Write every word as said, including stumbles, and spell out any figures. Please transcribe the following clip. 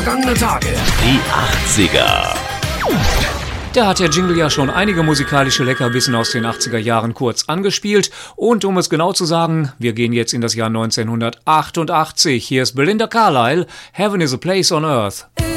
Vergangene Tage. Die achtziger. Da hat der Jingle ja schon einige musikalische Leckerbissen aus den achtziger Jahren kurz angespielt. Und um es genau zu sagen, wir gehen jetzt in das Jahr neunzehnhundertachtundachtzig. Hier ist Belinda Carlisle, Heaven is a Place on Earth.